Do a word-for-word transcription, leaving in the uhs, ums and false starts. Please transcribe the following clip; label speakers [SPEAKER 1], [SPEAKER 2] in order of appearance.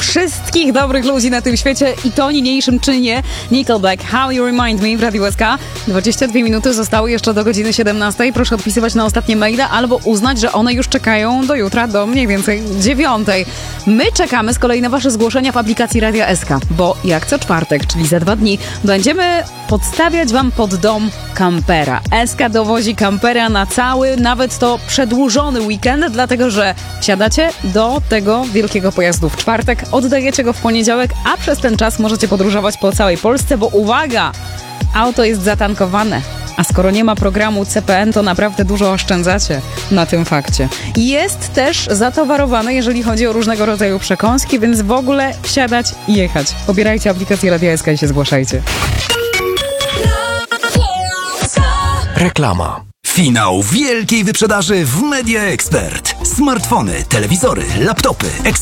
[SPEAKER 1] wszystkich dobrych ludzi na tym świecie i to niniejszym czynie Nickelback, How You Remind Me w Radiu S K. dwadzieścia dwie minuty zostały jeszcze do godziny siedemnastej. Proszę odpisywać na ostatnie maile albo uznać, że one już czekają do jutra, do mniej więcej dziewiątej. My czekamy z kolei na wasze zgłoszenia w aplikacji Radia S K, bo jak co czwartek, czyli za dwa dni, będziemy podstawiać wam pod dom kampera. S K dowozi kampera na cały, nawet to przedłużony weekend, dlatego że wsiadacie do tego wielkiego pojazdu w czwartek, oddajecie go w poniedziałek, a przez ten czas możecie podróżować po całej Polsce, bo uwaga, auto jest zatankowane. A skoro nie ma programu C P N, to naprawdę dużo oszczędzacie na tym fakcie. Jest też zatowarowany, jeżeli chodzi o różnego rodzaju przekąski, więc w ogóle wsiadać i jechać. Pobierajcie aplikację Radia S K i się zgłaszajcie.
[SPEAKER 2] Reklama.
[SPEAKER 3] Finał wielkiej wyprzedaży w Media Expert. Smartfony, telewizory, laptopy,